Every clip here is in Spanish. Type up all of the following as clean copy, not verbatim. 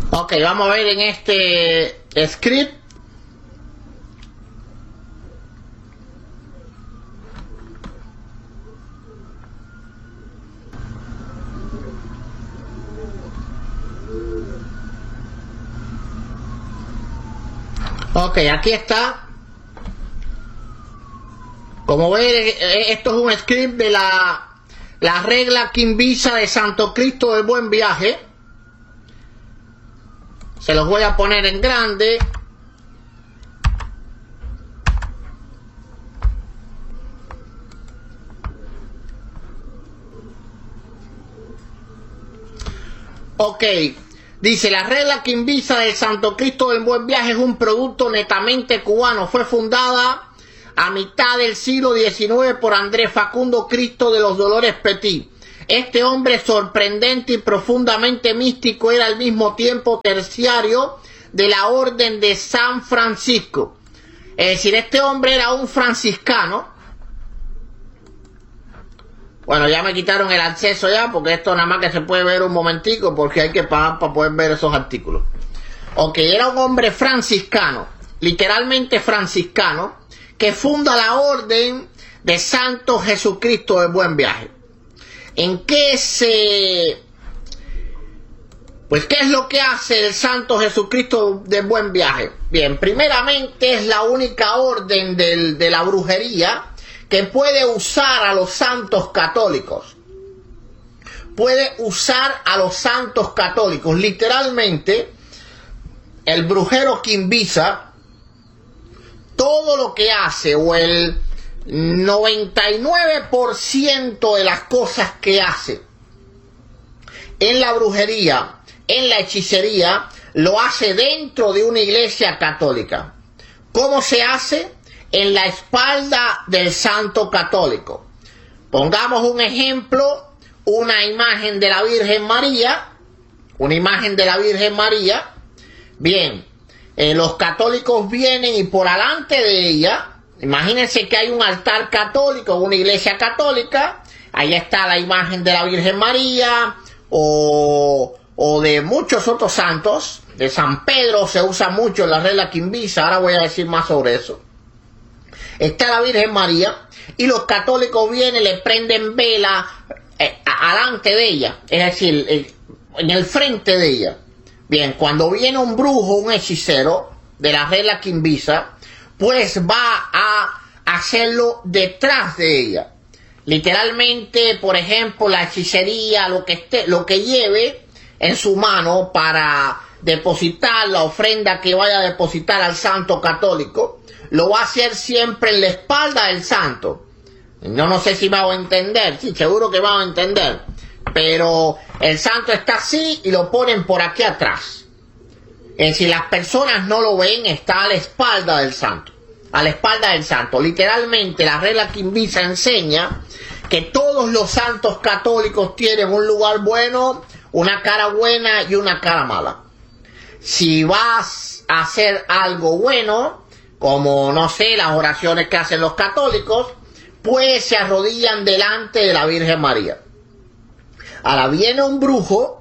Ok, vamos a ver en este script. Ok, aquí está. Como ven, esto es un script de la regla Quimbisa de Santo Cristo del Buen Viaje. Se los voy a poner en grande. Ok, dice: la regla Quimbisa del Santo Cristo del Buen Viaje es un producto netamente cubano. Fue fundada a mitad del siglo XIX por Andrés Facundo Cristo de los Dolores Petit. Este hombre sorprendente y profundamente místico era al mismo tiempo terciario de la Orden de San Francisco. Es decir, este hombre era un franciscano. Bueno, ya me quitaron el acceso ya, porque esto nada más que se puede ver un momentico, porque hay que pagar para poder ver esos artículos. Ok, era un hombre franciscano, literalmente franciscano, que funda la Orden de Santo Jesucristo del Buen Viaje. ¿En qué pues qué es lo que hace el Santo Jesucristo del Buen Viaje? Bien, primeramente es la única orden de la brujería que puede usar a los santos católicos. Puede usar a los santos católicos. Literalmente, el brujero Quimbisa, todo lo que hace, o el 99% de las cosas que hace en la brujería, en la hechicería, lo hace dentro de una iglesia católica. ¿Cómo se hace? En la espalda del santo católico. Pongamos un ejemplo, una imagen de la Virgen María, una imagen de la Virgen María. Bien, los católicos vienen y por delante de ella, imagínense que hay un altar católico, una iglesia católica, ahí está la imagen de la Virgen María, o de muchos otros santos. De San Pedro se usa mucho en la regla Quimbisa, ahora voy a decir más sobre eso. Está la Virgen María y los católicos vienen, le prenden vela alante de ella, es decir, en el frente de ella. Bien, cuando viene un brujo, un hechicero de la regla Quimbisa, pues va a hacerlo detrás de ella. Literalmente, por ejemplo, la hechicería, lo que lleve en su mano para depositar la ofrenda que vaya a depositar al santo católico, lo va a hacer siempre en la espalda del santo. Yo no sé si va a entender, sí, seguro que va a entender, pero el santo está así y lo ponen por aquí atrás. Si las personas no lo ven, está a la espalda del santo, a la espalda del santo. Literalmente la regla Quimbisa enseña que todos los santos católicos tienen un lugar bueno, una cara buena y una cara mala. Si vas a hacer algo bueno, como, no sé, las oraciones que hacen los católicos, pues se arrodillan delante de la Virgen María. Ahora viene un brujo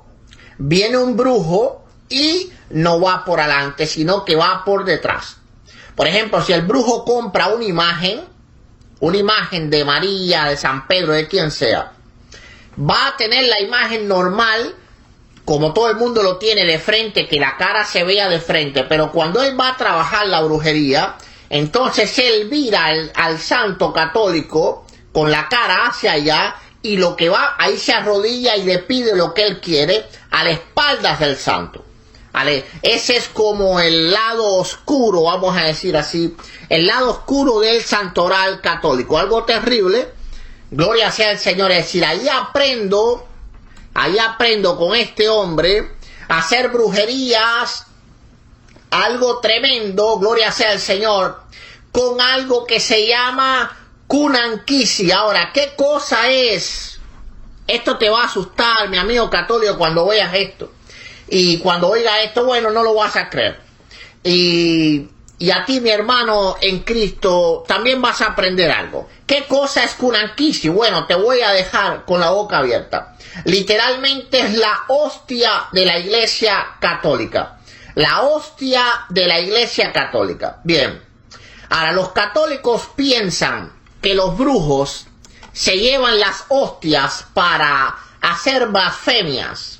y no va por adelante, sino que va por detrás. Por ejemplo, si el brujo compra una imagen de María, de San Pedro, de quien sea, va a tener la imagen normal, como todo el mundo lo tiene de frente, que la cara se vea de frente, pero cuando él va a trabajar la brujería, entonces él mira al santo católico con la cara hacia allá, y lo que va, ahí se arrodilla y le pide lo que él quiere a las espaldas del santo. ¿Vale? Ese es como el lado oscuro, vamos a decir así, el lado oscuro del santoral católico, algo terrible. Gloria sea al Señor. Es decir, ahí aprendo con este hombre a hacer brujerías, algo tremendo, gloria sea al Señor, con algo que se llama Cunanquisi. Ahora, ¿qué cosa es? Esto te va a asustar, mi amigo católico, cuando veas esto. Y cuando oigas esto, bueno, no lo vas a creer. Y y a ti, mi hermano en Cristo, también vas a aprender algo. ¿Qué cosa es Kunankisi? Bueno, te voy a dejar con la boca abierta. Literalmente es la hostia de la Iglesia Católica. La hostia de la Iglesia Católica. Bien. Ahora, los católicos piensan que los brujos se llevan las hostias para hacer blasfemias.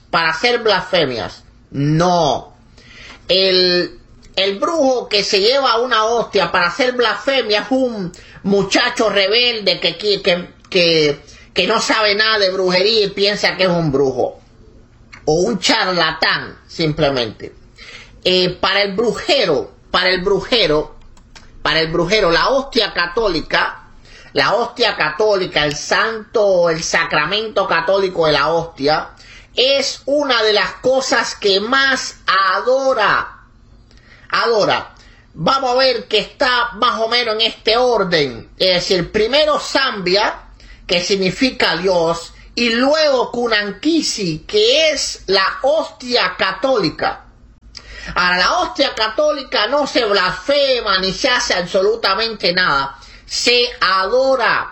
No. El brujo que se lleva una hostia para hacer blasfemia es un muchacho rebelde que no sabe nada de brujería y piensa que es un brujo. O un charlatán, simplemente. Para el brujero, la hostia católica, el sacramento católico de la hostia, es una de las cosas que más adora. Vamos a ver que está más o menos en este orden. Es decir, primero Sambia, que significa Dios, y luego Kunankisi, que es la hostia católica. Ahora, la hostia católica no se blasfema ni se hace absolutamente nada. Se adora.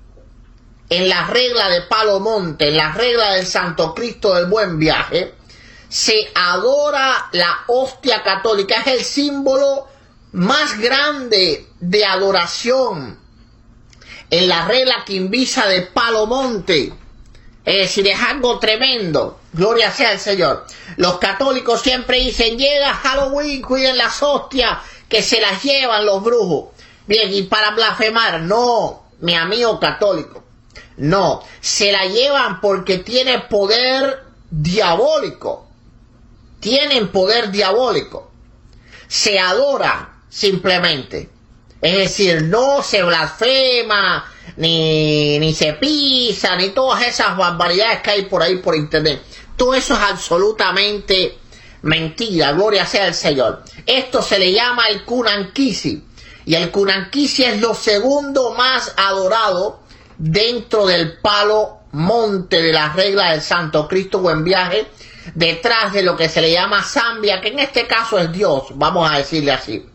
En la regla de Palomonte, en la regla del Santo Cristo del Buen Viaje, se adora la hostia católica. Es el símbolo más grande de adoración en la regla quimbisa de Palomonte. Es decir, es algo tremendo. Gloria sea al Señor. Los católicos siempre dicen, llega Halloween, cuiden las hostias que se las llevan los brujos. Bien, y para blasfemar, no, mi amigo católico. No, se la llevan porque tiene poder diabólico. Tienen poder diabólico. Se adora simplemente. Es decir, no se blasfema, ni se pisa, ni todas esas barbaridades que hay por ahí por internet. Todo eso es absolutamente mentira. Gloria sea al Señor. Esto se le llama el Kunankisi. Y el Kunankisi es lo segundo más adorado dentro del palo monte de las reglas del Santo Cristo Buen Viaje, detrás de lo que se le llama Sambia, que en este caso es Dios, vamos a decirle así.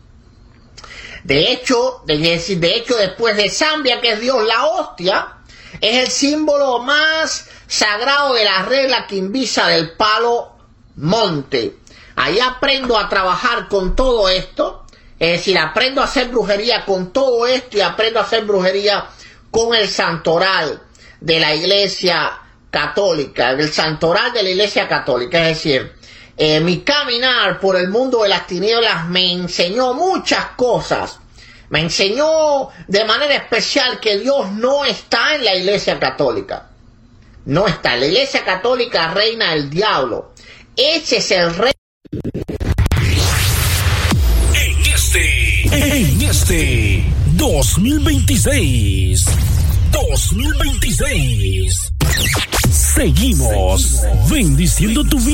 De hecho, después de Sambia, que es Dios, la hostia es el símbolo más sagrado de la regla quimbisa del palo monte. Ahí aprendo a trabajar con todo esto, es decir, aprendo a hacer brujería con todo esto y aprendo a hacer brujería con el santoral de la Iglesia Católica, el santoral de la Iglesia Católica. Es decir, mi caminar por el mundo de las tinieblas me enseñó muchas cosas. Me enseñó de manera especial que Dios no está en la Iglesia Católica. No está. En la Iglesia Católica reina el diablo. Ese es el rey. En este 2026, seguimos bendiciendo tu vida.